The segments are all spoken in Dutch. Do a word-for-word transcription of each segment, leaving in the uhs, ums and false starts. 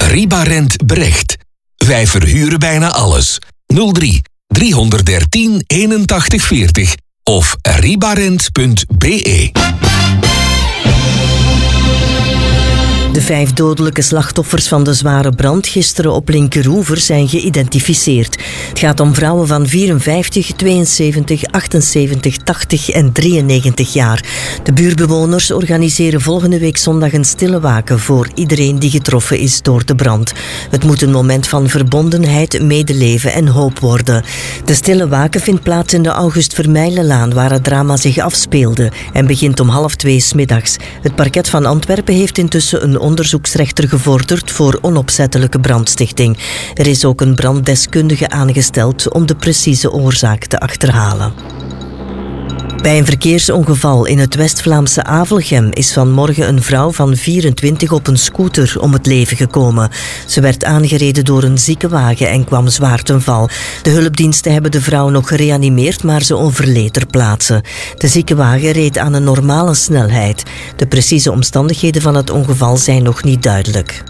Ribarent Brecht. Wij verhuren bijna alles. nul drie driehonderddertien eenentachtig veertig of ribarent punt b e. De vijf dodelijke slachtoffers van de zware brand gisteren op Linkeroever zijn geïdentificeerd. Het gaat om vrouwen van vierenvijftig, tweeënzeventig, achtenzeventig, tachtig en drieënnegentig jaar. De buurbewoners organiseren volgende week zondag een stille waken voor iedereen die getroffen is door de brand. Het moet een moment van verbondenheid, medeleven en hoop worden. De stille waken vindt plaats in de August Vermeilenlaan, waar het drama zich afspeelde, en begint om half twee 's middags. Het parket van Antwerpen heeft intussen een onderzoeksrechter gevorderd voor onopzettelijke brandstichting. Er is ook een branddeskundige aangesteld om de precieze oorzaak te achterhalen. Bij een verkeersongeval in het West-Vlaamse Avelgem is vanmorgen een vrouw van vierentwintig op een scooter om het leven gekomen. Ze werd aangereden door een ziekenwagen en kwam zwaar ten val. De hulpdiensten hebben de vrouw nog gereanimeerd, maar ze overleed ter plaatse. De ziekenwagen reed aan een normale snelheid. De precieze omstandigheden van het ongeval zijn nog niet duidelijk.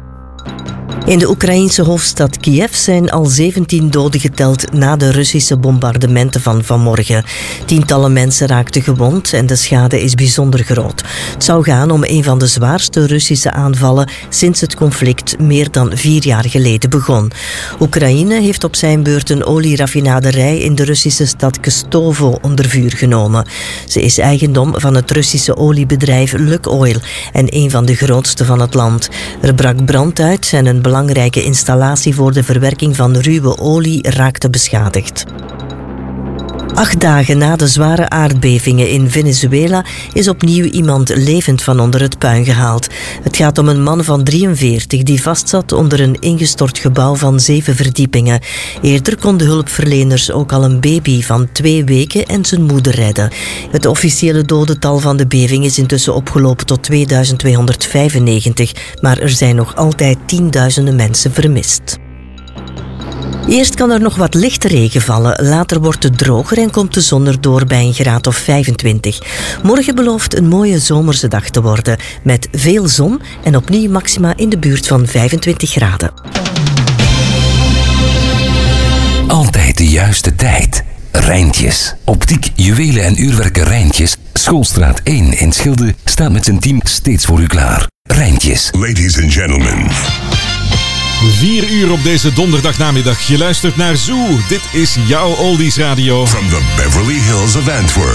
In de Oekraïense hoofdstad Kiev zijn al zeventien doden geteld na de Russische bombardementen van vanmorgen. Tientallen mensen raakten gewond en de schade is bijzonder groot. Het zou gaan om een van de zwaarste Russische aanvallen sinds het conflict meer dan vier jaar geleden begon. Oekraïne heeft op zijn beurt een olieraffinaderij in de Russische stad Kstovo onder vuur genomen. Ze is eigendom van het Russische oliebedrijf Lukoil en een van de grootste van het land. Er brak brand uit en een belangrijke installatie voor de verwerking van ruwe olie raakte beschadigd. Acht dagen na de zware aardbevingen in Venezuela is opnieuw iemand levend van onder het puin gehaald. Het gaat om een man van drieënveertig die vastzat onder een ingestort gebouw van zeven verdiepingen. Eerder konden hulpverleners ook al een baby van twee weken en zijn moeder redden. Het officiële dodental van de beving is intussen opgelopen tot tweeduizend tweehonderdvijfennegentig, maar er zijn nog altijd tienduizenden mensen vermist. Eerst kan er nog wat lichte regen vallen, later wordt het droger en komt de zon erdoor bij een graad of vijfentwintig. Morgen belooft een mooie zomerse dag te worden, met veel zon en opnieuw maxima in de buurt van vijfentwintig graden. Altijd de juiste tijd. Rijntjes. Optiek, juwelen en uurwerken Rijntjes. Schoolstraat één in Schilde staat met zijn team steeds voor u klaar. Rijntjes. Ladies and gentlemen. Vier uur op deze donderdagnamiddag. Je luistert naar Zoo. Dit is jouw Oldies Radio. From the Beverly Hills of Antwerp.